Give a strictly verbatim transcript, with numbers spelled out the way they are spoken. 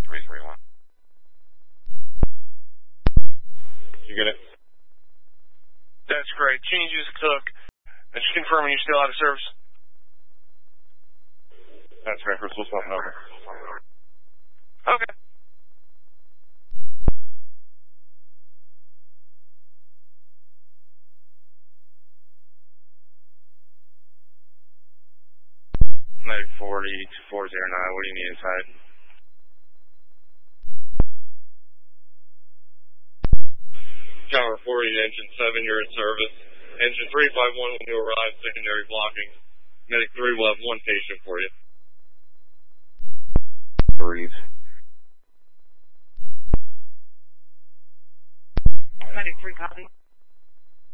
three three one. You get it? That's great. Changes took. And just confirming you're still out of service. That's right, Chris. We'll stop over. Okay. nine forty to four zero nine. What do you need inside? Tower forty, engine seven, you're in service. Engine three five one, when you arrive, secondary blocking. Medic three will have one patient for you. Breathe. Medic three, copy.